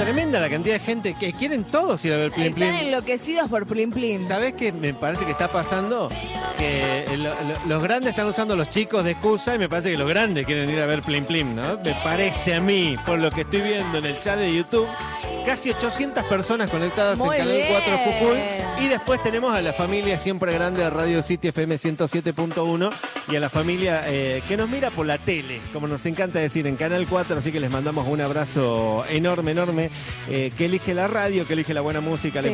tremenda la cantidad de gente que quieren todos ir a ver Plim Plim. Están enloquecidos por Plim Plim. ¿Sabés qué me parece que está pasando? Que los grandes están usando a los chicos de excusa y me parece que los grandes quieren ir a ver Plim Plim, ¿no? Me parece a mí, por lo que estoy viendo en el chat de YouTube, casi 800 personas conectadas Muy en Canal bien. 4 Jujuy. Y después tenemos a la familia siempre grande de Radio City FM 107.1 y a la familia que nos mira por la tele, como nos encanta decir, en Canal 4. Así que les mandamos un abrazo enorme, enorme, que elige la radio, que elige la buena música, Sí.